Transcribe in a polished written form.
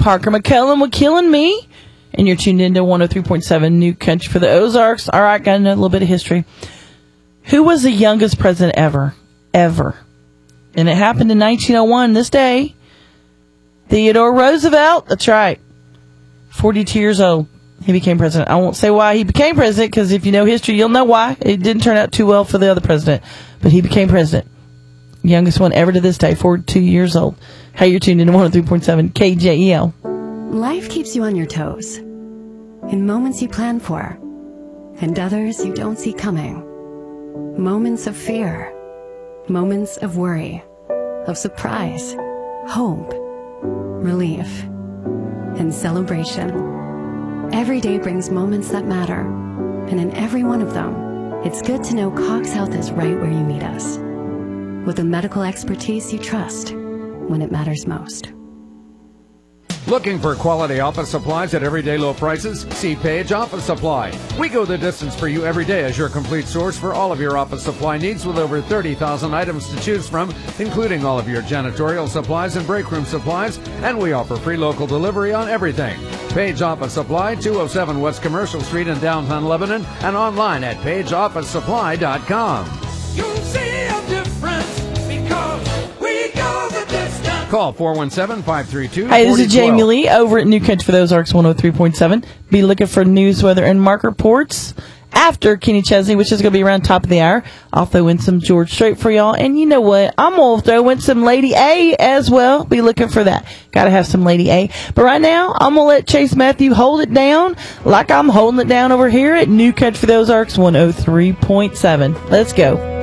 Parker McCullum with Killing Me. And you're tuned into 103.7 New Country for the Ozarks. All right, got a little bit of history. Who was the youngest president ever? And it happened in 1901, this day. Theodore Roosevelt. That's right. 42 years old. He became president. I won't say why he became president, because if you know history, you'll know why. It didn't turn out too well for the other president. But he became president. Youngest one ever to this day, 42 years old. Hey, you're tuned into 103.7 KJEL. Life keeps you on your toes. In moments you plan for, and others you don't see coming. Moments of fear. Moments of worry. Of surprise. Hope. Relief. And celebration. Every day brings moments that matter, and in every one of them, it's good to know Cox Health is right where you need us, with the medical expertise you trust when it matters most. Looking for quality office supplies at everyday low prices? See Page Office Supply. We go the distance for you every day as your complete source for all of your office supply needs, with over 30,000 items to choose from, including all of your janitorial supplies and break room supplies, and we offer free local delivery on everything. Page Office Supply, 207 West Commercial Street in downtown Lebanon, and online at pageofficesupply.com. You'll see a difference because we go the distance. Call 417-532-4012. Hey, this is Jamie Lee over at New Country for the Ozarks 103.7. Be looking for news, weather, and market reports after Kenny Chesney, which is going to be around top of the hour. I'll throw in some George Strait for y'all. And you know what? I'm going to throw in some Lady A as well. Be looking for that. Got to have some Lady A. But right now, I'm going to let Chase Matthew hold it down like I'm holding it down over here at New Country for the Ozarks 103.7. Let's go.